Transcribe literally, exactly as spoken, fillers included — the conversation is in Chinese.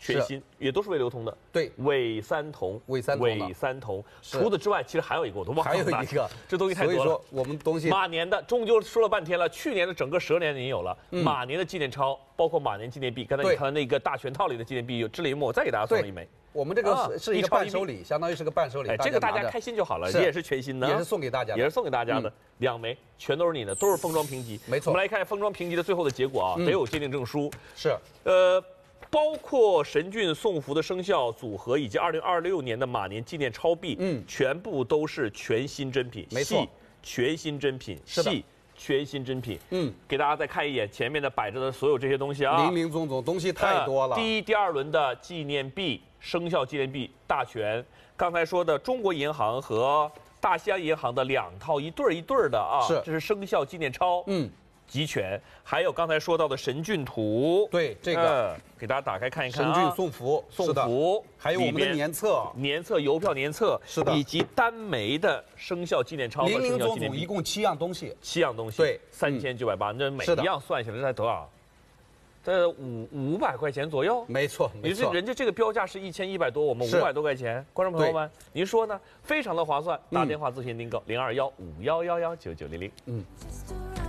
全新，也都是未流通的。 对， 伪三铜， 伪三铜， 伪三铜。除此之外，其实还有一个，我都忘了。 还有一个， 这东西太多了。 所以说我们东西马年的，终究说了半天了，去年的整个蛇年已经有了，嗯、马年的纪念钞，包括马年纪念币。刚才你看那个大全套里的纪念币，有至雷墨，我再给大家送了一枚。 我们这个是是一个伴手礼，相当于是个伴手礼。 哎，这个大家开心就好了，也是全新的， 也是送给大家的， 也是送给大家的。两枚全都是你的，都是封装评级。 没错。 我们来看封装评级的最后的结果啊，得有鉴定证书。 是。 呃，包括神骏送福的生肖组合以及二零二六年的马年纪念钞币，嗯，全部都是全新真品。 没错， 全新真品。 是的。 全新真品， 嗯， 给大家再看一眼前面的摆着的所有这些东西啊， 林林总总东西太多了。 呃、第一、第二轮的纪念币、生肖纪念币大全，刚才说的中国银行和大西洋银行的两套一对儿一对儿的啊， 是， 这是生肖纪念钞，嗯，集全。还有刚才说到的神骏图， 对这个、呃、 给大家打开看一看啊，神骏送福， 送福， 还有我们的年册、 年册、邮票年册， 是的， 以及单枚的生肖纪念钞和生肖纪念币， 林林总总一共七样东西， 七样东西， 对， 三千九百八，那每一样算下来这才多少？这五五百块钱左右， 没错，没错。 人家这个标价是一千一百多，我们五百多块钱，观众朋友们，您说呢？非常的划算，打电话咨询订购零二幺五幺幺幺九九零零，嗯。